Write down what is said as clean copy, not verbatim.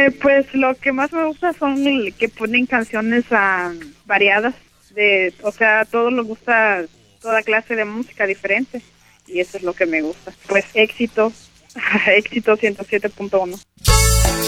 Pues lo que más me gusta son que ponen canciones variadas, o sea, a todos les gusta toda clase de música diferente y eso es lo que me gusta. Pues éxito, éxito 107.1.